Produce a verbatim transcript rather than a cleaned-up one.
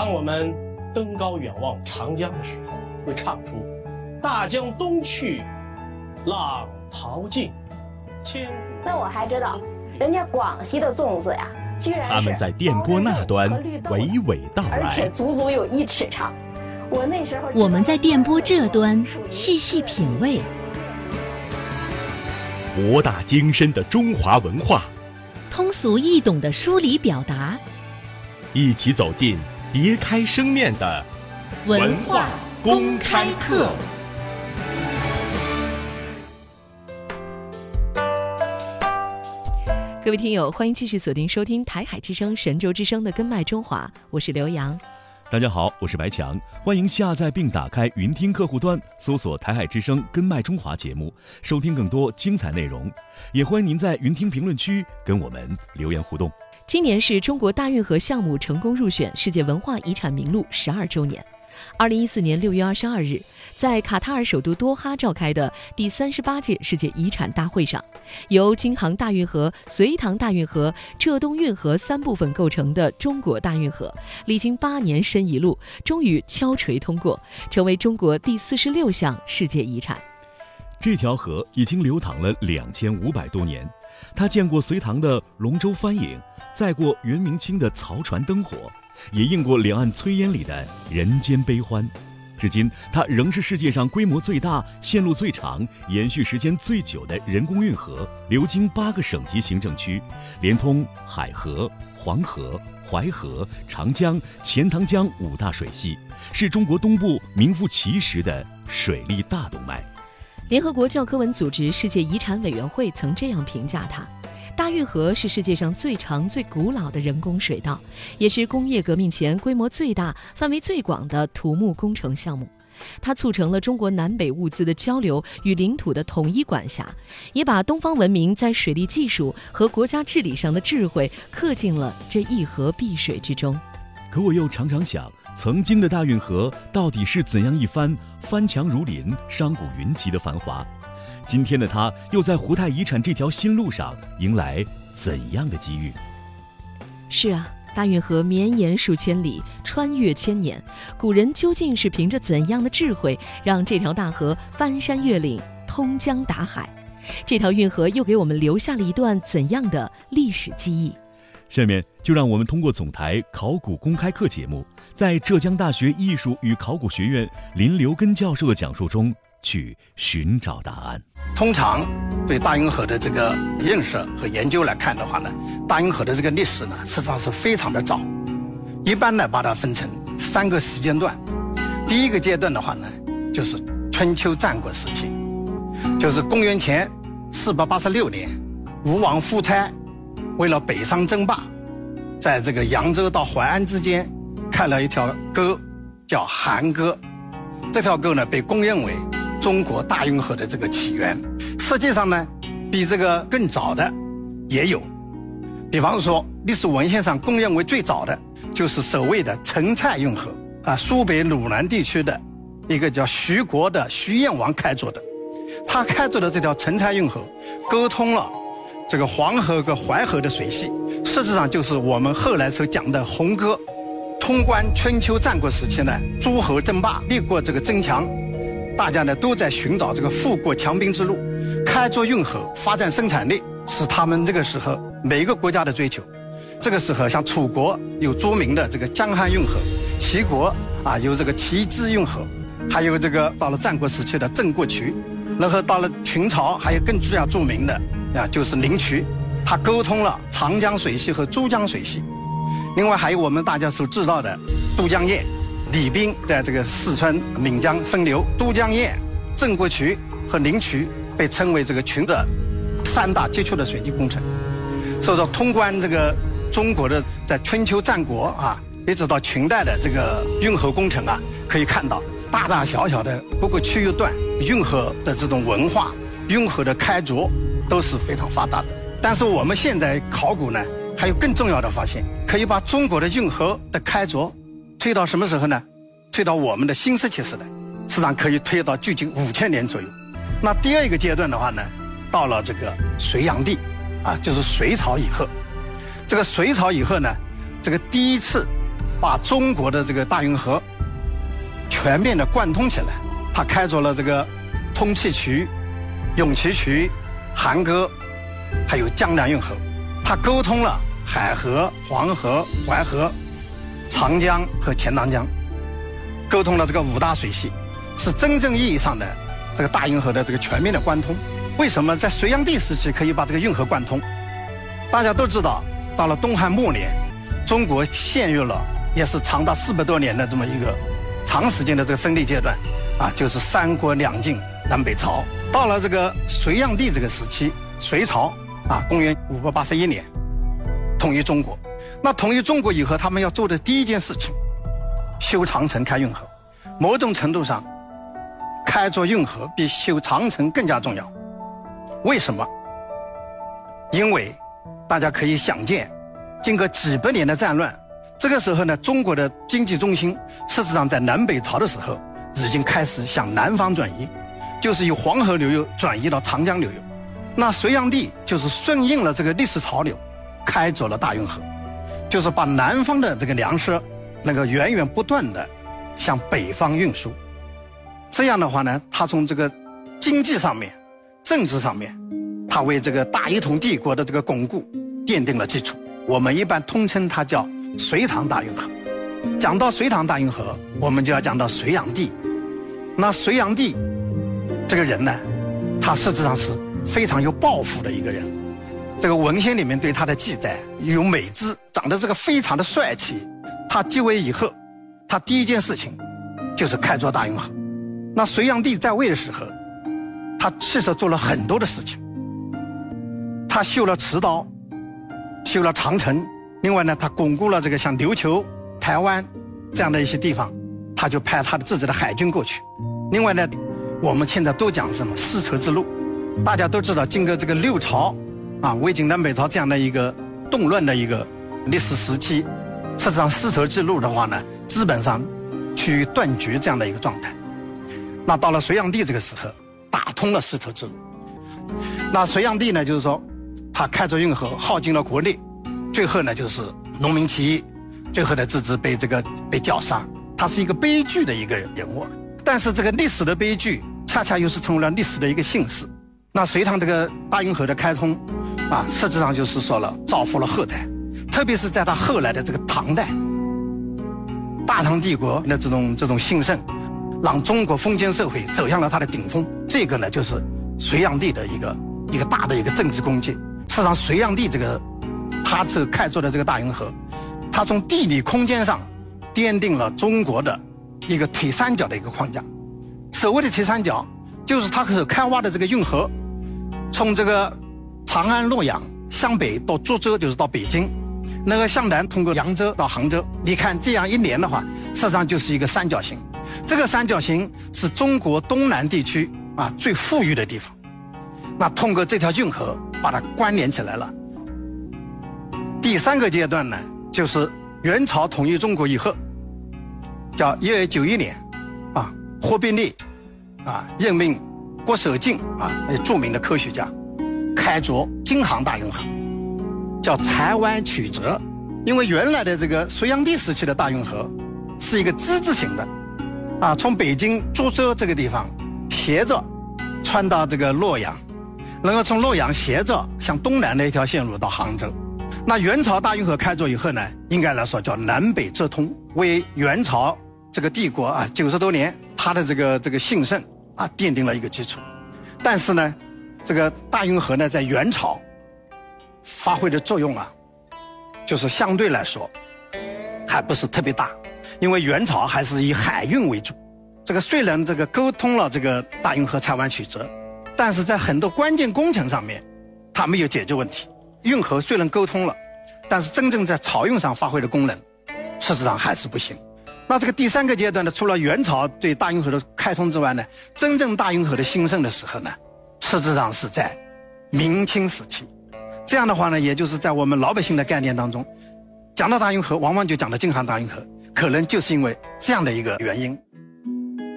当我们登高远望长江的时候，会唱出大江东去，浪淘尽，千古。 那我还知道，人家广西的粽子呀，居然是他们在电波那端娓娓道来， 而且足足有一尺长。我那时候， 我们在电波这端细细品味， 博大精深的中华文化， 通俗易懂的梳理表达， 一起走进别开生面的文化公开课。 各位听友，欢迎继续锁定收听台海之声神州之声的根脉中华，我是刘洋。 大家好，我是白强，欢迎下载并打开云听客户端，搜索台海之声根脉中华节目，收听更多精彩内容。也欢迎您在云听评论区跟我们留言互动。 今年是中国大运河项目成功入选世界文化遗产名录十二周年。二零一四年六月二十二日，在卡塔尔首都多哈召开的第三十八届世界遗产大会上，由京杭大运河、隋唐大运河、浙东运河三部分构成的中国大运河，历经八年申遗录，终于敲锤通过，成为中国第四十六项世界遗产。 这条河已经流淌了两千五百多年，它见过隋唐的龙舟翻影，载过元明清的漕船灯火，也映过两岸炊烟里的人间悲欢。至今，它仍是世界上规模最大、线路最长、延续时间最久的人工运河，流经八个省级行政区，连通海河、黄河、淮河、长江、钱塘江五大水系，是中国东部名副其实的水利大动脉。 联合国教科文组织世界遗产委员会曾这样评价它：大运河是世界上最长最古老的人工水道，也是工业革命前规模最大范围最广的土木工程项目。它促成了中国南北物资的交流与领土的统一管辖，也把东方文明在水利技术和国家治理上的智慧刻进了这一河碧水之中。 可我又常常想，曾经的大运河到底是怎样一番翻墙如林、商贾云集的繁华？今天的它又在湖泰遗产这条新路上迎来怎样的机遇？ 是啊，大运河绵延数千里，穿越千年，古人究竟是凭着怎样的智慧，让这条大河翻山越岭，通江达海？这条运河又给我们留下了一段怎样的历史记忆？ 下面就让我们通过总台考古公开课节目，在浙江大学艺术与考古学院林留根教授的讲述中去寻找答案。 通常对大运河的这个认识和研究来看的话呢，大运河的这个历史呢，实际上是非常的早。一般呢，把它分成三个时间段。第一个阶段的话呢，就是春秋战国时期，就是公元前四百八十六年，吴王夫差为了北上争霸，在这个扬州到淮安之间开了一条沟，叫韩沟。这条沟呢，被公认为中国大运河的这个起源。实际上呢，比这个更早的也有，比方说历史文献上公认为最早的就是所谓的陈蔡运河啊，苏北鲁南地区的一个叫徐国的徐燕王开凿的。他开凿的这条陈蔡运河，沟通了这个黄河和淮河的水系，实质上就是我们后来所讲的红沟。通关春秋战国时期呢，诸侯争霸，立过这个争强，大家呢都在寻找这个富国强兵之路，开凿运河，发展生产力，是他们这个时候每一个国家的追求。这个时候，像楚国有著名的这个江汉运河，齐国啊有这个齐支运河，还有这个到了战国时期的郑国渠，然后到了秦朝还有更加著名的啊就是灵渠，它沟通了长江水系和珠江水系。另外还有我们大家所知道的都江堰，李冰在这个四川岷江分流，都江堰、郑国渠和灵渠被称为这个群的三大基础的水利工程。所以说，通关这个中国的在春秋战国啊，一直到秦代的这个运河工程啊，可以看到大大小小的各个区域段运河的这种文化、运河的开凿都是非常发达的。但是我们现在考古呢，还有更重要的发现，可以把中国的运河的开凿推到什么时候呢？推到我们的新石器时代，实际上可以推到距今五千年左右。那第二个阶段的话呢，到了这个隋炀帝，啊，就是隋朝以后。这个隋朝以后呢，这个第一次把中国的这个大运河全面的贯通起来。他开凿了这个通气渠、永琪渠、韩沟，还有江南运河。他沟通了海河、黄河、淮河、长江和钱塘江，沟通了这个五大水系，是真正意义上的这个大运河的这个全面的贯通。为什么在隋炀帝时期可以把这个运河贯通？大家都知道，到了东汉末年，中国陷入了也是长达四百多年的这么一个长时间的这个分裂阶段，啊，就是三国两晋南北朝。到了这个隋炀帝这个时期，隋朝啊，公元五百八十一年统一中国。那统一中国以后，他们要做的第一件事情，修长城、开运河。某种程度上，开凿运河比修长城更加重要。为什么？因为大家可以想见，经过几百年的战乱，这个时候呢，中国的经济中心事实上在南北朝的时候已经开始向南方转移，就是由黄河流域转移到长江流域。那隋炀帝就是顺应了这个历史潮流，开凿了大运河，就是把南方的这个粮食能够源源不断的向北方运输。这样的话呢，他从这个经济上面、政治上面，他为这个大一统帝国的这个巩固奠定了基础。我们一般通称它叫隋唐大运河。讲到隋唐大运河，我们就要讲到隋炀帝。那隋炀帝这个人呢，他实质上是非常有抱负的一个人。这个文献里面对他的记载有美姿，长得这个非常的帅气。他继位以后，他第一件事情就是开凿大运河。那隋炀帝在位的时候，他其实做了很多的事情。他修了池道，修了长城，另外呢，他巩固了这个像琉球、台湾这样的一些地方，他就派他的自己的海军过去。另外呢，我们现在都讲什么丝绸之路，大家都知道，经过这个六朝啊、魏晋南北朝这样的一个动乱的一个历史时期，实际上丝绸之路的话呢，基本上趋于断绝这样的一个状态。那到了隋炀帝这个时候，打通了丝绸之路。那隋炀帝呢，就是说他开凿运河，耗尽了国力，最后呢就是农民起义，最后呢自己被这个被绞杀。他是一个悲剧的一个人物，但是这个历史的悲剧恰恰又是成为了历史的一个幸事。那隋唐这个大运河的开通啊，实际上就是说了造福了后代，特别是在他后来的这个唐代，大唐帝国的这种这种兴盛，让中国封建社会走向了它的顶峰。这个呢，就是隋炀帝的一个一个大的一个政治功绩。事实上，隋炀帝这个他这个开凿的这个大运河，他从地理空间上奠定了中国的一个铁三角的一个框架。所谓的铁三角，就是他所开挖的这个运河，从这个长安、洛阳向北到株洲，就是到北京，那个向南通过扬州到杭州。你看这样一连的话，实际上就是一个三角形。这个三角形是中国东南地区啊最富裕的地方。那通过这条运河把它关联起来了。第三个阶段呢，就是元朝统一中国以后，叫一二九一年，啊，忽必烈啊任命郭守敬啊，著名的科学家，开凿京杭大运河，叫台湾曲折。因为原来的这个隋炀帝时期的大运河是一个之字形的，啊，从北京株洲这个地方斜着穿到这个洛阳，然后从洛阳斜着向东南的一条线路到杭州。那元朝大运河开凿以后呢，应该来说叫南北折通，为元朝这个帝国啊九十多年它的这个这个兴盛啊奠定了一个基础。但是呢，这个大运河呢在元朝发挥的作用啊，就是相对来说还不是特别大，因为元朝还是以海运为主。这个虽然这个沟通了这个大运河台湾曲折，但是在很多关键工程上面，它没有解决问题。运河虽然沟通了，但是真正在漕运上发挥的功能，事实上还是不行。那这个第三个阶段呢，除了元朝对大运河的开通之外呢，真正大运河的兴盛的时候呢，实质上是在明清时期。这样的话呢，也就是在我们老百姓的概念当中，讲到大运河，往往就讲到京杭大运河，可能就是因为这样的一个原因。